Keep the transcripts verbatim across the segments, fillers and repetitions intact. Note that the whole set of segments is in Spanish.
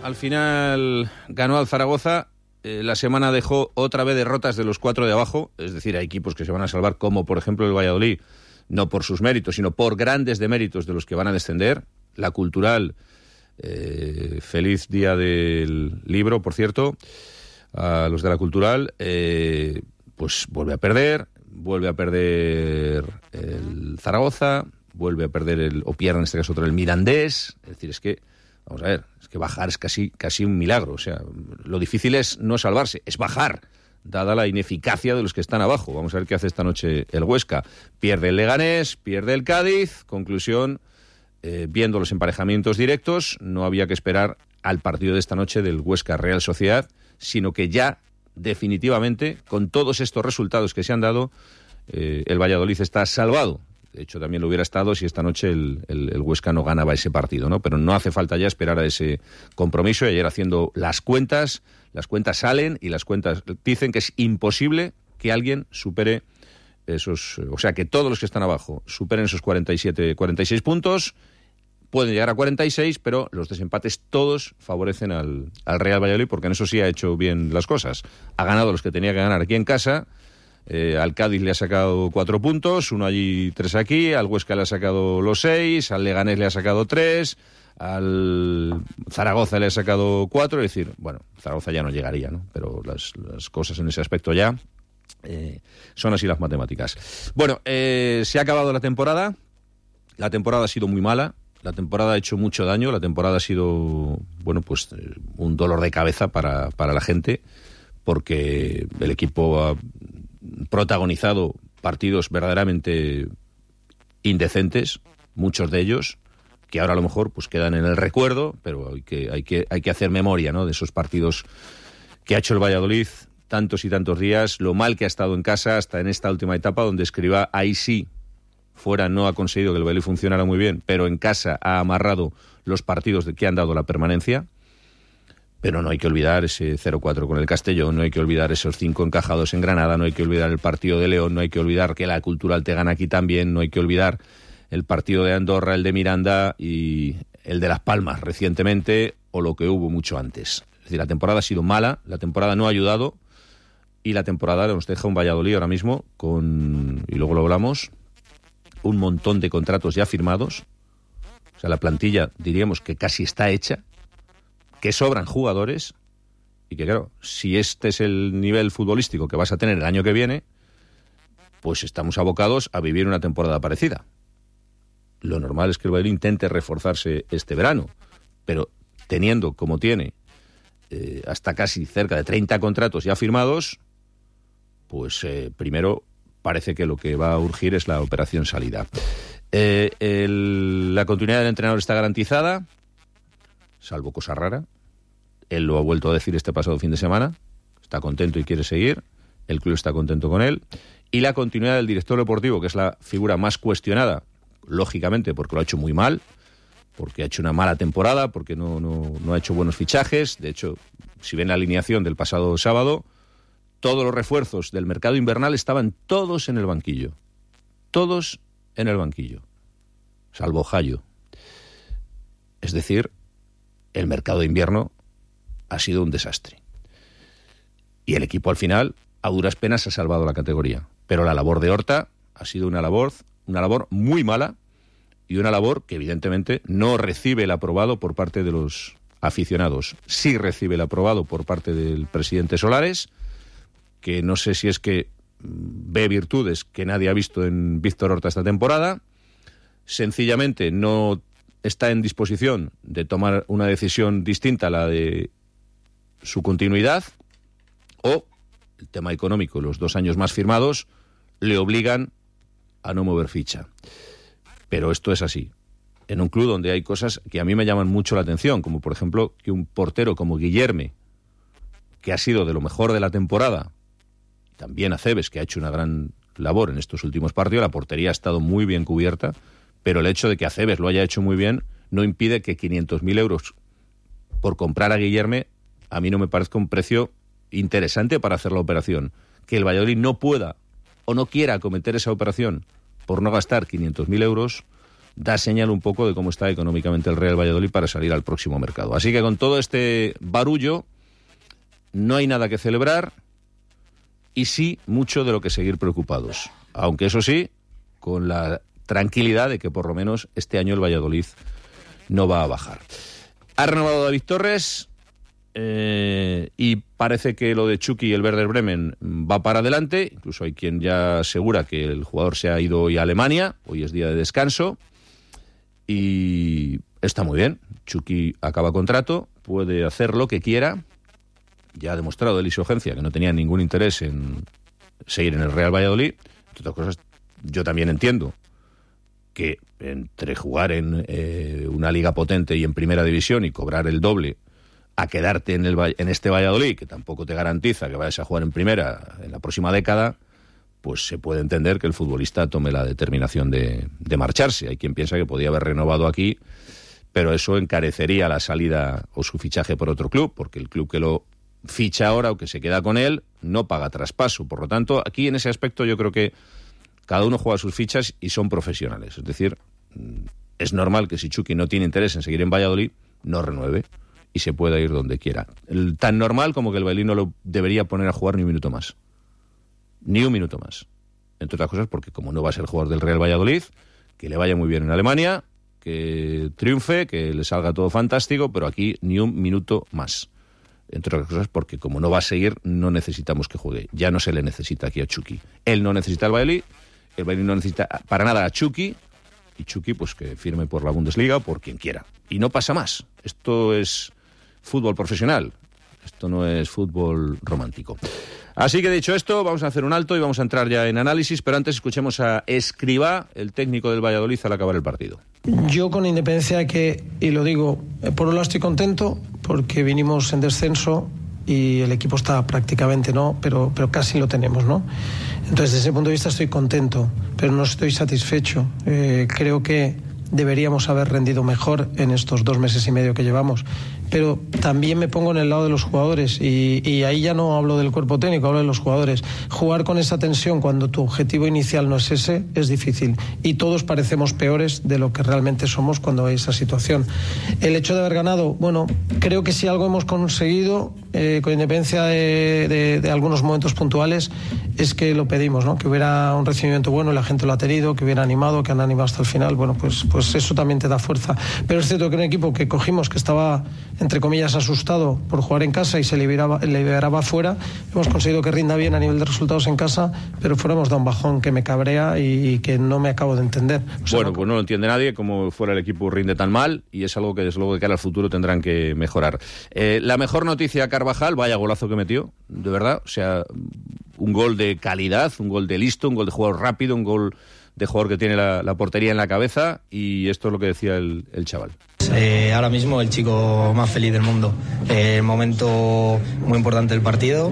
al final ganó al Zaragoza. Eh, la semana dejó otra vez derrotas de los cuatro de abajo, es decir, hay equipos que se van a salvar, como por ejemplo el Valladolid, no por sus méritos, sino por grandes deméritos de los que van a descender. La Cultural, eh, feliz día del libro, por cierto, a los de la Cultural, eh, pues vuelve a perder, vuelve a perder el Zaragoza, vuelve a perder el, o pierde en este caso otro, el Mirandés. Es decir, es que, vamos a ver, es que bajar es casi, casi un milagro. O sea, lo difícil es no salvarse, es bajar, dada la ineficacia de los que están abajo. Vamos a ver qué hace esta noche el Huesca. Pierde el Leganés, pierde el Cádiz. Conclusión, eh, viendo los emparejamientos directos, no había que esperar al partido de esta noche del Huesca Real Sociedad, sino que ya definitivamente, con todos estos resultados que se han dado, eh, el Valladolid está salvado. De hecho, también lo hubiera estado si esta noche el, el, el Huesca no ganaba ese partido, ¿no? Pero no hace falta ya esperar a ese compromiso. Y ayer, haciendo las cuentas, las cuentas salen y las cuentas dicen que es imposible que alguien supere esos... O sea, que todos los que están abajo superen esos cuarenta y siete, cuarenta y seis puntos. Pueden llegar a cuarenta y seis, pero los desempates todos favorecen al, al Real Valladolid, porque en eso sí ha hecho bien las cosas. Ha ganado los que tenía que ganar aquí en casa. Eh, al Cádiz le ha sacado cuatro puntos, uno allí, tres aquí. Al Huesca le ha sacado los seis, al Leganés le ha sacado tres, al Zaragoza le ha sacado cuatro. Es decir, bueno, Zaragoza ya no llegaría, ¿no? Pero las, las cosas en ese aspecto ya eh, son así las matemáticas. Bueno, eh, se ha acabado la temporada. La temporada ha sido muy mala. La temporada ha hecho mucho daño. La temporada ha sido, bueno, pues eh, un dolor de cabeza para, para la gente, porque el equipo ha protagonizado partidos verdaderamente indecentes, muchos de ellos, que ahora a lo mejor pues quedan en el recuerdo, pero hay que, hay que, hay que hacer memoria, ¿no?, de esos partidos que ha hecho el Valladolid tantos y tantos días, lo mal que ha estado en casa hasta en esta última etapa, donde Escribá, ahí sí, fuera no ha conseguido que el Valladolid funcionara muy bien, pero en casa ha amarrado los partidos de que han dado la permanencia. Pero no hay que olvidar ese cero cuatro con el Castellón, no hay que olvidar esos cinco encajados en Granada, no hay que olvidar el partido de León, no hay que olvidar que la Cultural te gana aquí también, no hay que olvidar el partido de Andorra, el de Miranda y el de Las Palmas recientemente, o lo que hubo mucho antes. Es decir, la temporada ha sido mala, la temporada no ha ayudado, y la temporada nos deja un Valladolid ahora mismo con, y luego lo hablamos, un montón de contratos ya firmados. O sea, la plantilla diríamos que casi está hecha, que sobran jugadores, y que claro, si este es el nivel futbolístico que vas a tener el año que viene, pues estamos abocados a vivir una temporada parecida. Lo normal es que el Valladolid intente reforzarse este verano, pero teniendo como tiene eh, hasta casi cerca de treinta contratos ya firmados, pues eh, primero parece que lo que va a urgir es la operación salida. Eh, el, la continuidad del entrenador está garantizada, salvo cosa rara. Él lo ha vuelto a decir este pasado fin de semana. Está contento y quiere seguir. El club está contento con él. Y la continuidad del director deportivo, que es la figura más cuestionada, lógicamente, porque lo ha hecho muy mal, porque ha hecho una mala temporada, porque no, no, no ha hecho buenos fichajes. De hecho, si ven la alineación del pasado sábado, todos los refuerzos del mercado invernal estaban todos en el banquillo. Todos en el banquillo. Salvo Jayo. Es decir, el mercado de invierno ha sido un desastre. Y el equipo al final, a duras penas, ha salvado la categoría. Pero la labor de Horta ha sido una labor, una labor muy mala, y una labor que evidentemente no recibe el aprobado por parte de los aficionados. Sí recibe el aprobado por parte del presidente Solares, que no sé si es que ve virtudes que nadie ha visto en Víctor Horta esta temporada. Sencillamente no está en disposición de tomar una decisión distinta a la de su continuidad, o el tema económico, los dos años más firmados, le obligan a no mover ficha. Pero esto es así. En un club donde hay cosas que a mí me llaman mucho la atención, como por ejemplo que un portero como Guillerme, que ha sido de lo mejor de la temporada, también Aceves, que ha hecho una gran labor en estos últimos partidos, la portería ha estado muy bien cubierta, pero el hecho de que Aceves lo haya hecho muy bien no impide que quinientos mil euros por comprar a Guillerme a mí no me parezca un precio interesante para hacer la operación. Que el Valladolid no pueda o no quiera acometer esa operación por no gastar quinientos mil euros, da señal un poco de cómo está económicamente el Real Valladolid para salir al próximo mercado. Así que con todo este barullo no hay nada que celebrar y sí mucho de lo que seguir preocupados. Aunque eso sí, con la tranquilidad de que por lo menos este año el Valladolid no va a bajar. Ha renovado David Torres eh, y parece que lo de Chucky y el Werder Bremen va para adelante. Incluso hay quien ya asegura que el jugador se ha ido hoy a Alemania. Hoy es día de descanso y está muy bien. Chucky acaba contrato, puede hacer lo que quiera. Ya ha demostrado Eliseo Gencia que no tenía ningún interés en seguir en el Real Valladolid. Entre otras cosas, yo también entiendo que entre jugar en eh, una liga potente y en primera división y cobrar el doble a quedarte en, el, en este Valladolid, que tampoco te garantiza que vayas a jugar en primera en la próxima década, pues se puede entender que el futbolista tome la determinación de, de marcharse. Hay quien piensa que podía haber renovado aquí, pero eso encarecería la salida o su fichaje por otro club, porque el club que lo ficha ahora o que se queda con él no paga traspaso. Por lo tanto, aquí en ese aspecto yo creo que cada uno juega sus fichas y son profesionales. Es decir, es normal que si Chucky no tiene interés en seguir en Valladolid, no renueve y se pueda ir donde quiera. El, tan normal como que el Valladolid no lo debería poner a jugar ni un minuto más. Ni un minuto más. Entre otras cosas porque como no va a ser jugador del Real Valladolid, que le vaya muy bien en Alemania, que triunfe, que le salga todo fantástico, pero aquí ni un minuto más. Entre otras cosas porque como no va a seguir, no necesitamos que juegue. Ya no se le necesita aquí a Chucky. Él no necesita al Valladolid, el Valladolid no necesita para nada a Chucky, y Chucky pues que firme por la Bundesliga o por quien quiera. Y no pasa más. Esto es fútbol profesional. Esto no es fútbol romántico. Así que dicho esto, vamos a hacer un alto y vamos a entrar ya en análisis, pero antes escuchemos a Escribá, el técnico del Valladolid, al acabar el partido. Yo con independencia de que, y lo digo, por un lado estoy contento porque vinimos en descenso y el equipo está prácticamente, ¿no? Pero, pero casi lo tenemos, ¿no? Entonces, desde ese punto de vista estoy contento, pero no estoy satisfecho. Eh, creo que deberíamos haber rendido mejor en estos dos meses y medio que llevamos. Pero también me pongo en el lado de los jugadores y, y ahí ya no hablo del cuerpo técnico, hablo de los jugadores. Jugar con esa tensión cuando tu objetivo inicial no es ese es difícil y todos parecemos peores de lo que realmente somos cuando hay esa situación. El hecho de haber ganado, bueno, creo que si algo hemos conseguido, eh, con independencia de, de, de algunos momentos puntuales, es que lo pedimos, ¿no? Que hubiera un recibimiento bueno y la gente lo ha tenido, que hubiera animado, que han animado hasta el final. Bueno, pues, pues eso también te da fuerza. Pero es cierto que un equipo que cogimos, que estaba entre comillas asustado por jugar en casa y se liberaba, liberaba fuera, hemos conseguido que rinda bien a nivel de resultados en casa, pero fuera hemos dado un bajón que me cabrea y, y que no me acabo de entender. O sea, bueno, no... pues no lo entiende nadie cómo fuera el equipo rinde tan mal y es algo que desde luego de cara al futuro tendrán que mejorar. Eh, la mejor noticia, Carvajal, vaya golazo que metió, de verdad, o sea, un gol de calidad, un gol de listo, un gol de jugador rápido, un gol de jugador que tiene la, la portería en la cabeza y esto es lo que decía el, el chaval. Eh, ahora mismo el chico más feliz del mundo, eh, momento muy importante del partido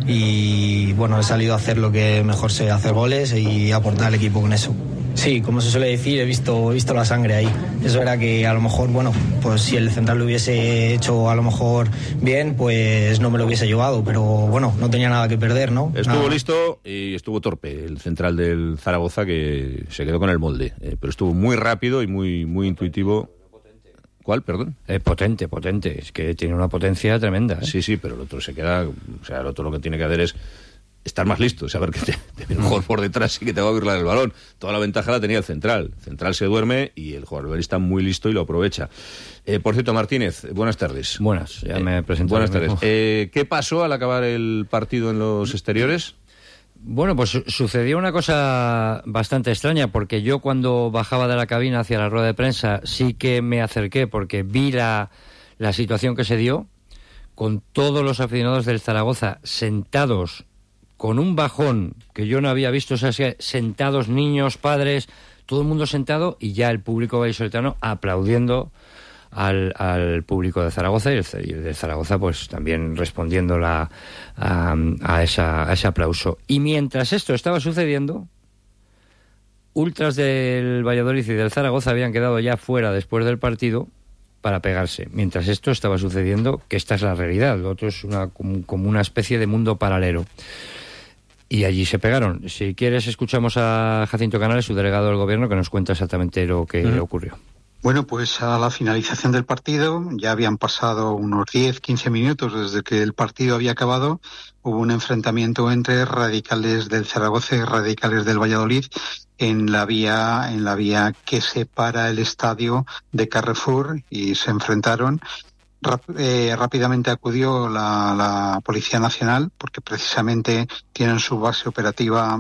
y bueno, he salido a hacer lo que mejor sé, hacer goles y aportar al equipo con eso. Sí, como se suele decir, he visto, he visto la sangre ahí. Eso era que a lo mejor, bueno, pues si el central lo hubiese hecho a lo mejor bien, pues no me lo hubiese llevado, pero bueno, no tenía nada que perder, ¿no? Estuvo nada. listo y estuvo torpe el central del Zaragoza que se quedó con el molde, eh, pero estuvo muy rápido y muy, muy intuitivo. ¿Cuál, perdón? Eh, potente, potente. Es que tiene una potencia tremenda, ¿eh? Sí, sí, pero el otro se queda... O sea, el otro lo que tiene que hacer es estar más listo, saber que te, te viene un jugador por detrás y que te va a burlar el balón. Toda la ventaja la tenía el central. El central se duerme y el jugador está muy listo y lo aprovecha. Eh, por cierto, Martínez, buenas tardes. Buenas, ya eh, me presento. Buenas tardes. Eh, ¿Qué pasó al acabar el partido en los exteriores? Bueno, pues sucedió una cosa bastante extraña, porque yo cuando bajaba de la cabina hacia la rueda de prensa sí que me acerqué porque vi la, la situación que se dio, con todos los aficionados del Zaragoza sentados con un bajón que yo no había visto, o sea, sentados niños, padres, todo el mundo sentado y ya el público vallisoletano aplaudiendo Al, al público de Zaragoza y el, y el de Zaragoza pues también respondiendo la, a, a, esa, a ese aplauso. Y mientras esto estaba sucediendo, ultras del Valladolid y del Zaragoza habían quedado ya fuera después del partido para pegarse. Mientras esto estaba sucediendo, que esta es la realidad, lo otro es una, como, como una especie de mundo paralelo. y allí se pegaron. Si quieres, escuchamos a Jacinto Canales, su delegado del gobierno, que nos cuenta exactamente lo que uh-huh. ocurrió. Bueno, pues a la finalización del partido, ya habían pasado unos diez, quince minutos desde que el partido había acabado, hubo un enfrentamiento entre radicales del Zaragoza y radicales del Valladolid en la vía, en la vía que separa el estadio de Carrefour, y se enfrentaron. Rap- eh, rápidamente acudió la, la Policía Nacional, porque precisamente tienen su base operativa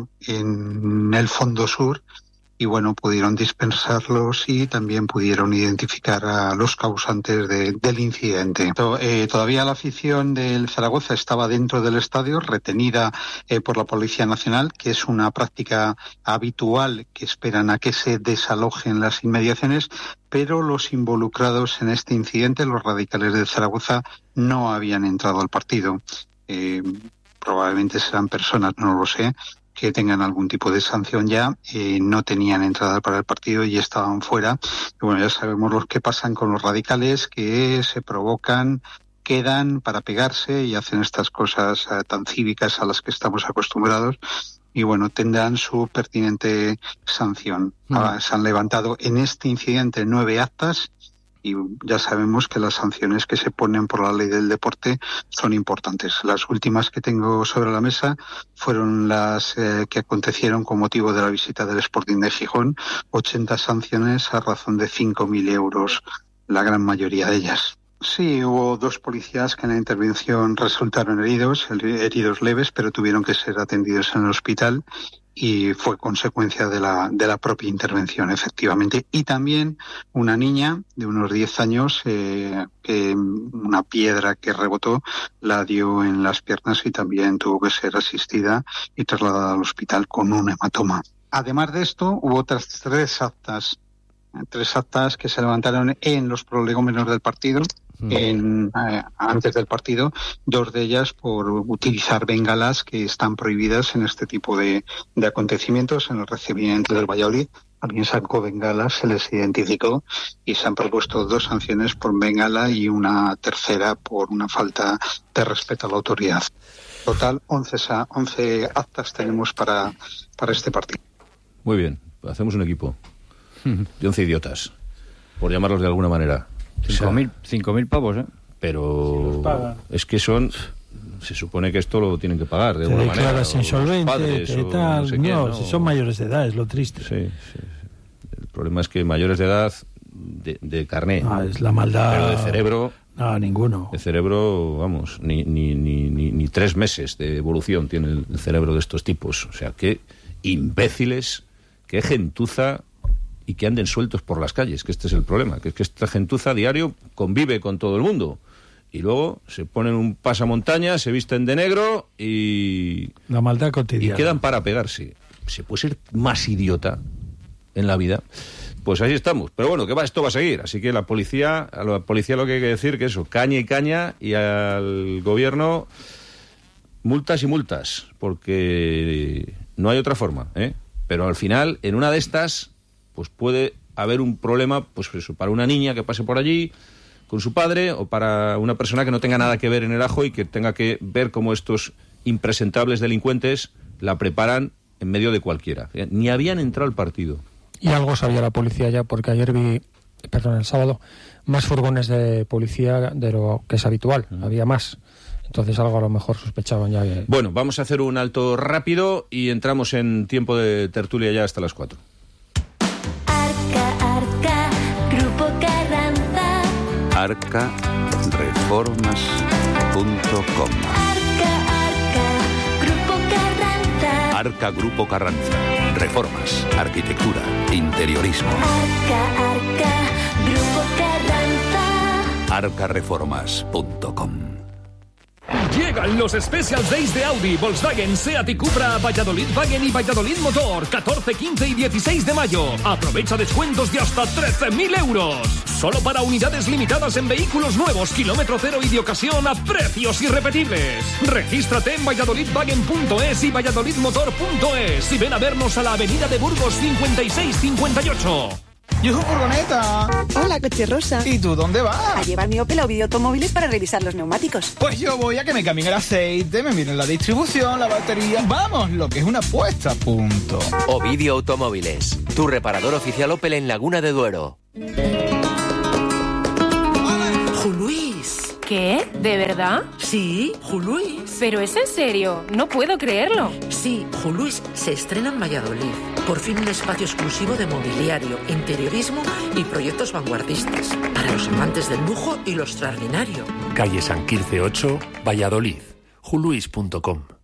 en el Fondo Sur, y bueno, pudieron dispersarlos y también pudieron identificar a los causantes de, del incidente. Eh, todavía la afición del Zaragoza estaba dentro del estadio, retenida eh, por la Policía Nacional, que es una práctica habitual, que esperan a que se desalojen las inmediaciones, pero los involucrados en este incidente, los radicales del Zaragoza, no habían entrado al partido. Eh, probablemente serán personas, no lo sé, que tengan algún tipo de sanción ya, eh, no tenían entrada para el partido y estaban fuera. Y bueno, ya sabemos lo que pasan con los radicales, que se provocan, quedan para pegarse y hacen estas cosas eh, tan cívicas a las que estamos acostumbrados. Y bueno, tendrán su pertinente sanción. Mm. Ah, se han levantado en este incidente nueve actas, y ya sabemos que las sanciones que se ponen por la ley del deporte son importantes. Las últimas que tengo sobre la mesa fueron las eh, que acontecieron con motivo de la visita del Sporting de Gijón, ochenta sanciones a razón de cinco mil euros, la gran mayoría de ellas. Sí, hubo dos policías que en la intervención resultaron heridos, heridos leves, pero tuvieron que ser atendidos en el hospital, y fue consecuencia de la de la propia intervención, efectivamente. Y también una niña de unos diez años, eh, que una piedra que rebotó la dio en las piernas y también tuvo que ser asistida y trasladada al hospital con un hematoma. Además de esto, hubo otras tres actas, tres actas que se levantaron en los prolegómenos del partido, En, eh, antes del partido, dos de ellas por utilizar bengalas, que están prohibidas en este tipo de, de acontecimientos. En el recibimiento del Valladolid alguien sacó bengalas, se les identificó y se han propuesto dos sanciones por bengala y una tercera por una falta de respeto a la autoridad. Total, once, once actas tenemos para, para este partido. Muy bien, hacemos un equipo de once idiotas, por llamarlos de alguna manera. Cinco, o sea, mil, cinco mil pavos, ¿eh? Pero es que son... Se supone que esto lo tienen que pagar de te alguna manera. Te declaras insolvente, te tal... No, sé quién, no, si son mayores de edad, es lo triste. Sí, sí. El problema es que mayores de edad, de, de carné... Ah, es la maldad... Pero de cerebro... No, ninguno. De cerebro, vamos, ni, ni, ni, ni, ni tres meses de evolución tiene el, el cerebro de estos tipos. O sea, qué imbéciles, qué gentuza... y que anden sueltos por las calles, que este es el problema, que es que esta gentuza a diario convive con todo el mundo, y luego se ponen un pasamontañas, se visten de negro y... La maldad cotidiana. Y quedan para pegarse. ¿Se puede ser más idiota en la vida? Pues ahí estamos. Pero bueno, que va, esto va a seguir, así que la policía, a la policía lo que hay que decir que eso, caña y caña, y al gobierno multas y multas, porque no hay otra forma, ¿eh? Pero al final, en una de estas... pues puede haber un problema, pues eso, para una niña que pase por allí con su padre, o para una persona que no tenga nada que ver en el ajo y que tenga que ver cómo estos impresentables delincuentes la preparan en medio de cualquiera. Ni habían entrado al partido. Y algo sabía la policía ya, porque ayer vi, perdón, el sábado, más furgones de policía de lo que es habitual. Uh-huh. Había más. Entonces algo a lo mejor sospechaban ya. Que... Bueno, vamos a hacer un alto rápido y entramos en tiempo de tertulia ya hasta las cuatro. arca reformas punto com. Arca, Arca, Grupo Carranza. Arca Grupo Carranza. Reformas, arquitectura, interiorismo. Arca, Arca, Grupo Carranza. arca reformas punto com. Llegan los Special Days de Audi, Volkswagen, Seat y Cupra a Valladolid Wagen y Valladolid Motor, catorce, quince y dieciséis de mayo. Aprovecha descuentos de hasta trece mil euros. Solo para unidades limitadas en vehículos nuevos, kilómetro cero y de ocasión a precios irrepetibles. Regístrate en valladolid wagen punto es y valladolid motor punto es y ven a vernos a la avenida de Burgos cincuenta y seis cincuenta y ocho. ¡Yo, furgoneta! Hola, coche rosa. ¿Y tú dónde vas? A llevar mi Opel a Ovidio Automóviles para revisar los neumáticos. Pues yo voy a que me cambien el aceite, me miren la distribución, la batería... Vamos, lo que es una apuesta, punto. Ovidio Automóviles, tu reparador oficial Opel en Laguna de Duero. Juluis. ¿Qué? ¿De verdad? Sí, Juluis. ¿Pero es en serio? No puedo creerlo. Sí, Juluis se estrena en Valladolid. Por fin un espacio exclusivo de mobiliario, interiorismo y proyectos vanguardistas. Para los amantes del lujo y lo extraordinario. Calle San Quirce ocho, Valladolid. juluis punto com.